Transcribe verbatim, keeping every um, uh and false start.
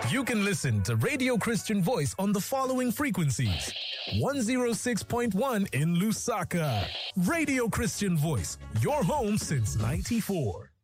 You can listen to Radio Christian Voice on the following frequencies. one oh six point one in Lusaka. Radio Christian Voice, your home since ninety-four.